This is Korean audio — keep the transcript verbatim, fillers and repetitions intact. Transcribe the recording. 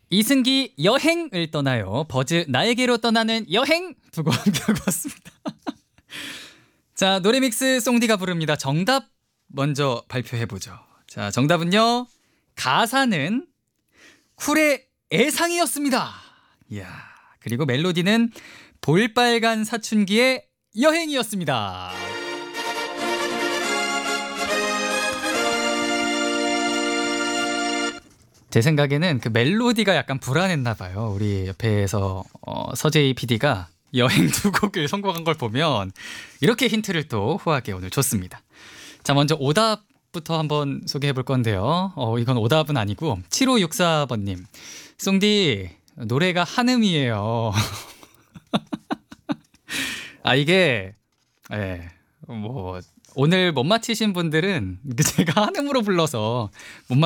이승기 여행을 떠나요. 버즈 나에게로 떠나는 여행 두고 함께하고 왔습니다. 자, 노래믹스 송디가 부릅니다. 정답 먼저 발표해보죠. 자, 정답은요. 가사는 쿨의 애상이었습니다. 이야, 그리고 멜로디는 볼빨간 사춘기의 여행이었습니다. 제 생각에는 그 멜로디가 약간 불안했나 봐요. 우리 옆에서 어, 서재희 피디가 여행 두 곡을 선곡한 걸 보면 이렇게 힌트를 또 후하게 오늘 줬습니다. 자, 먼저 오답부터 한번 소개해 볼 건데요. 어, 이건 오답은 아니고 칠오육사 번님. 송디 노래가 한음이에요. 아, 이게 예, 뭐 오늘 못 맞히신 분들은 제가 한음으로 불러서 못